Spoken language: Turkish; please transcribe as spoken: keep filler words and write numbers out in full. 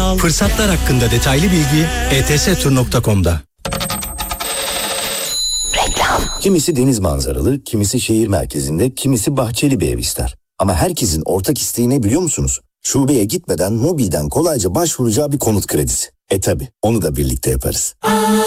al. Fırsatlar hakkında detaylı bilgi e t s tur nokta com'da. Kimisi deniz manzaralı, kimisi şehir merkezinde, kimisi bahçeli bir ev ister. Ama herkesin ortak isteği ne biliyor musunuz? Şubeye gitmeden Mobi'den kolayca başvuracağı bir konut kredisi. E tabi, onu da birlikte yaparız.